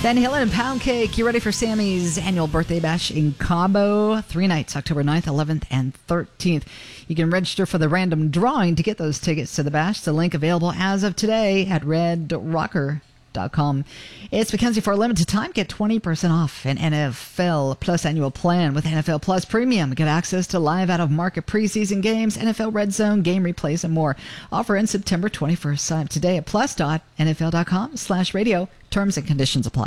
Van Halen and Pound Cake. You ready for Sammy's annual birthday bash in Cabo? 3 nights, October 9th, 11th, and 13th. You can register for the random drawing to get those tickets to the bash. The link available as of today at redrocker.com. It's Mackenzie. For a limited time, get 20% off an NFL Plus annual plan with NFL Plus Premium. Get access to live out-of-market preseason games, NFL Red Zone, game replays, and more. Offer ends September 21st. Sign up today at plus.nfl.com/radio. Terms and conditions apply.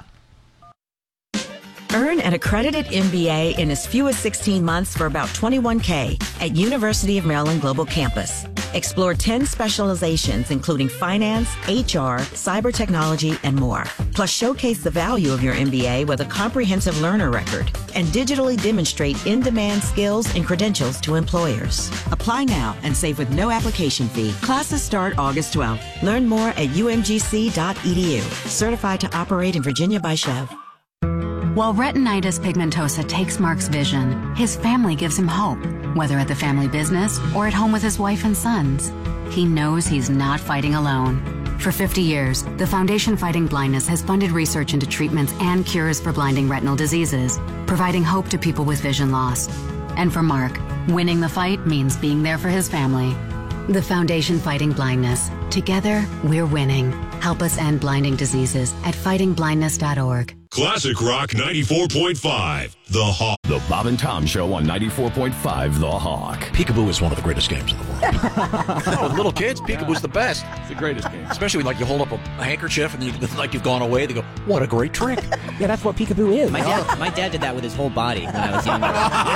Earn an accredited MBA in as few as 16 months for about $21K at University of Maryland Global Campus. Explore 10 specializations, including finance, HR, cyber technology, and more. Plus, showcase the value of your MBA with a comprehensive learner record and digitally demonstrate in-demand skills and credentials to employers. Apply now and save with no application fee. Classes start August 12th. Learn more at umgc.edu. Certified to operate in Virginia by Chev. While retinitis pigmentosa takes Mark's vision, his family gives him hope, whether at the family business or at home with his wife and sons. He knows he's not fighting alone. For 50 years, the Foundation Fighting Blindness has funded research into treatments and cures for blinding retinal diseases, providing hope to people with vision loss. And for Mark, winning the fight means being there for his family. The Foundation Fighting Blindness. Together, we're winning. Help us end blinding diseases at fightingblindness.org. Classic Rock 94.5, The Hawk. The Bob and Tom Show on 94.5, The Hawk. Peekaboo is one of the greatest games in the world. Oh, little kids, Peekaboo's the best. It's the greatest game. Especially like you hold up a handkerchief and like you've gone away. They go, what a great trick. Yeah, that's what Peekaboo is. My dad did that with his whole body when I was younger.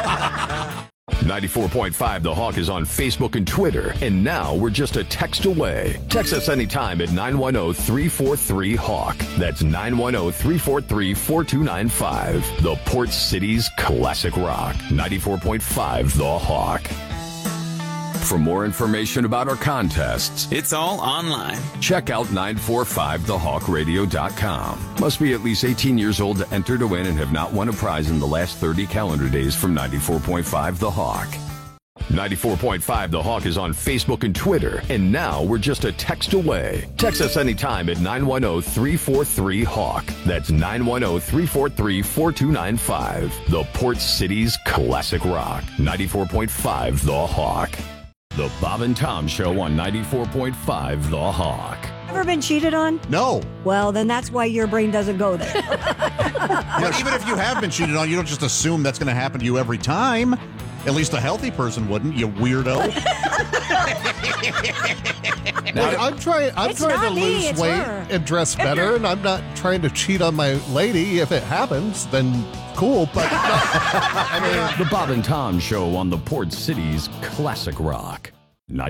94.5 The Hawk is on Facebook and Twitter, and now we're just a text away. Text us anytime at 910-343-HAWK. That's 910-343-4295. The Port City's classic rock. 94.5 The Hawk. For more information about our contests, it's all online. Check out 945thehawkradio.com. Must be at least 18 years old to enter to win and have not won a prize in the last 30 calendar days from 94.5 The Hawk. 94.5 The Hawk is on Facebook and Twitter, and now we're just a text away. Text us anytime at 910-343-HAWK. That's 910-343-4295. The Port City's classic rock. 94.5 The Hawk. The Bob and Tom Show on 94.5 The Hawk. Ever been cheated on? No. Well, then that's why your brain doesn't go there. But even if you have been cheated on, you don't just assume that's going to happen to you every time. At least a healthy person wouldn't, you weirdo. I'm trying to lose weight and dress better, and I'm not trying to cheat on my lady. If it happens, then cool. But the Bob and Tom Show on the Port City's classic rock.